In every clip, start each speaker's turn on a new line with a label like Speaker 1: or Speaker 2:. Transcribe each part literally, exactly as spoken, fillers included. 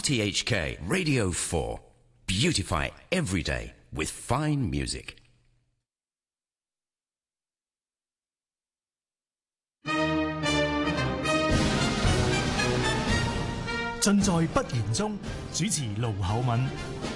Speaker 1: T H K Radio four. Beautify every day with fine music.
Speaker 2: 盡在不言中，主持盧厚敏。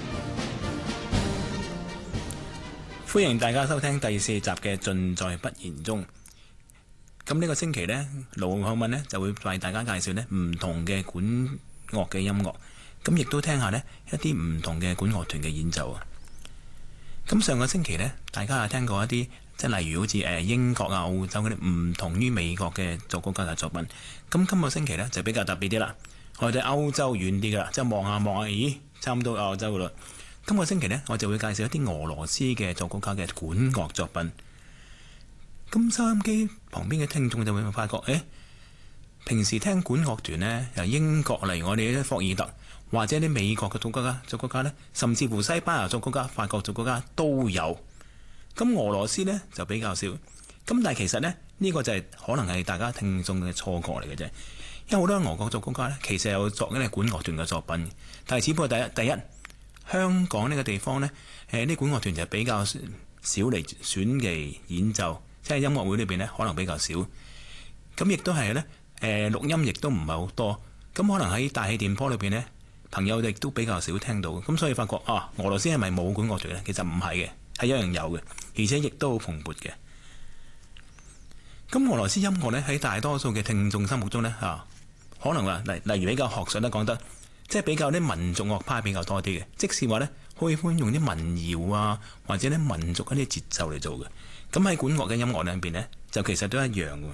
Speaker 3: 歡迎大家收聽第四集嘅盡在不言中。咁呢個星期呢，盧厚敏呢就會為大家介紹呢唔同嘅管樂嘅音樂，咁亦都聽下呢一啲唔同嘅管樂團嘅演奏啊。咁上個星期呢，大家有聽過一啲即係例如好似誒英國啊、澳洲嗰啲唔同於美國嘅作曲家嘅作品。咁今個星期呢，就比較特別啲啦。我哋歐洲遠啲噶啦，即係望下望下，咦，差唔多歐洲噶啦。今個星期呢，我就會介紹一啲俄羅斯嘅作曲家嘅管樂作品。咁收音機旁邊嘅聽眾就會發覺，誒，平時聽管樂團呢，由英國嚟，我哋啲霍爾特或者啲美國嘅作曲家、作曲家呢，甚至乎西班牙作曲家、法國作曲家都有。咁俄羅斯呢，就比較少。咁但係其實呢，呢、呢個就係可能係大家聽眾嘅錯覺嚟嘅啫。因為好多俄國作曲家咧，其實有作緊啲管樂團嘅作品，但係只不過第一，第一香港呢個地方咧，誒啲管樂團就比較少嚟選嚟演奏，即係音樂會裏邊咧可能比較少。咁亦都係咧，誒錄音亦都唔係好多。咁可能喺大氣電波裏邊咧，朋友亦都比較少聽到。咁所以發覺啊，俄羅斯係咪冇管樂團咧？其實唔係嘅，係一樣有嘅，而且亦都好蓬勃嘅。咁俄羅斯音樂咧喺大多數嘅聽眾心目中咧嚇。啊可能話例例如比較學術咧講得，即係比較啲民族樂派比較多啲嘅，即使話咧可以歡用啲民謠啊，或者啲民族一啲節奏嚟做嘅。咁喺管樂嘅音樂裏邊咧，就其實都一樣嘅。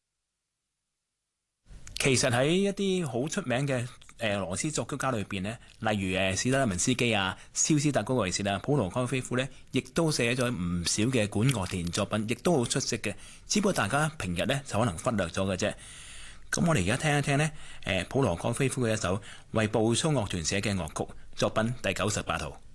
Speaker 3: 其實喺一啲好出名嘅誒俄羅斯作曲家裏邊咧，例如誒史特拉文斯基啊、肖斯塔高維切啊、普羅科菲夫咧，亦都寫咗唔少嘅管樂團作品，亦都好出色嘅。只不過大家平日咧就可能忽略咗嘅啫。咁我哋而家聽一聽呢，誒普羅科菲夫嘅一首為步操樂團寫嘅樂曲作品第九十八號。